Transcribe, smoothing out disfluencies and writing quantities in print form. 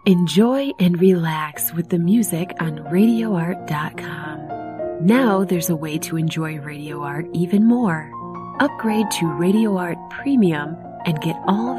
Enjoy and relax with the music on RadioArt.com. Now there's a way to enjoy Radio Art even more. Upgrade to Radio Art Premium and get all